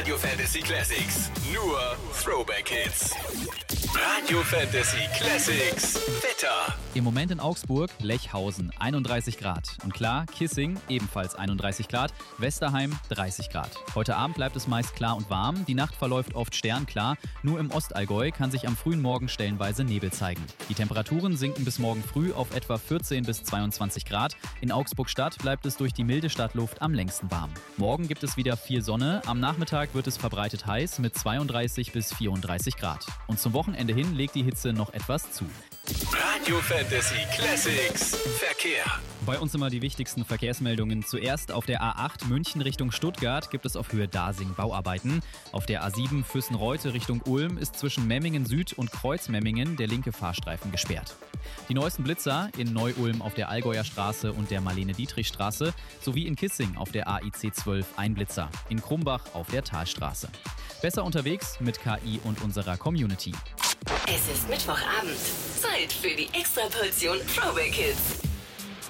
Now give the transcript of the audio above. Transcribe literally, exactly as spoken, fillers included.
Radio Fantasy Classics. Nur Throwback Hits. Radio Fantasy Classics. Wetter. Im Moment in Augsburg, Lechhausen, einunddreißig Grad. Und klar, Kissing, ebenfalls einunddreißig Grad. Westerheim, dreißig Grad. Heute Abend bleibt es meist klar und warm. Die Nacht verläuft oft sternklar. Nur im Ostallgäu kann sich am frühen Morgen stellenweise Nebel zeigen. Die Temperaturen sinken bis morgen früh auf etwa vierzehn bis zweiundzwanzig Grad. In Augsburg-Stadt bleibt es durch die milde Stadtluft am längsten warm. Morgen gibt es wieder viel Sonne. Am Nachmittag wird es verbreitet heiß mit zweiunddreißig bis vierunddreißig Grad. Und zum Wochenende hin legt die Hitze noch etwas zu. Radio Fantasy Classics. Verkehr. Bei uns immer die wichtigsten Verkehrsmeldungen. Zuerst auf der A acht München Richtung Stuttgart gibt es auf Höhe Dasing Bauarbeiten. Auf der A sieben Füssen-Reute Richtung Ulm ist zwischen Memmingen Süd und Kreuzmemmingen der linke Fahrstreifen gesperrt. Die neuesten Blitzer in Neu-Ulm auf der Allgäuer Straße und der Marlene-Dietrich-Straße sowie in Kissing auf der A I C zwölf ein Blitzer, in Krumbach auf der Talstraße. Besser unterwegs mit K I und unserer Community. Es ist Mittwochabend. Zeit für die Extraportion Throwback Hits.